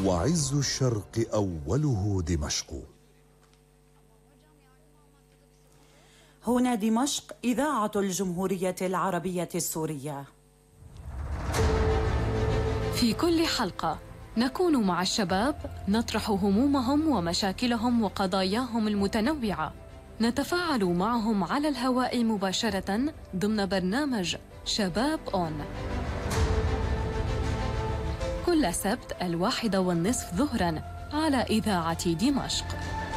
وعز الشرق أوله دمشق. هنا دمشق، إذاعة الجمهورية العربية السورية. في كل حلقة نكون مع الشباب، نطرح همومهم ومشاكلهم وقضاياهم المتنوعة، نتفاعل معهم على الهواء مباشرة ضمن برنامج شباب أون، كل سبت 1:30 ظهراً على إذاعة دمشق.